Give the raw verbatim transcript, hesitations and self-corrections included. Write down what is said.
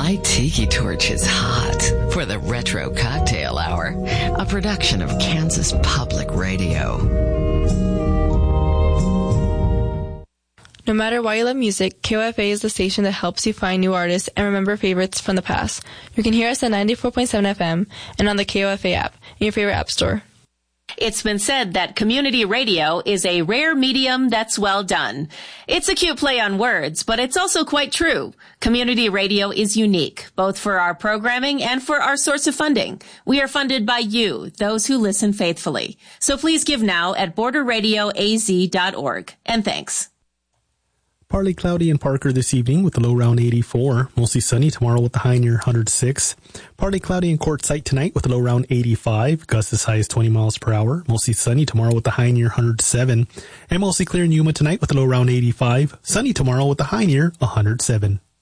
My Tiki Torch is hot for the Retro Cocktail Hour, a production of Kansas Public Radio. No matter why you love music, K O F A is the station that helps you find new artists and remember favorites from the past. You can hear us at ninety-four point seven F M and on the K O F A app in your favorite app store. It's been said that community radio is a rare medium that's well done. It's a cute play on words, but it's also quite true. Community radio is unique, both for our programming and for our source of funding. We are funded by you, those who listen faithfully. So please give now at border radio a z dot org. And thanks. Partly cloudy in Parker this evening with a low around eighty-four. Mostly sunny tomorrow with the high near one hundred six. Partly cloudy in Quartzsite tonight with a low around eighty-five. Gusts as high as twenty miles per hour. Mostly sunny tomorrow with the high near one hundred seven. And mostly clear in Yuma tonight with a low around eighty-five. Sunny tomorrow with the high near one hundred seven.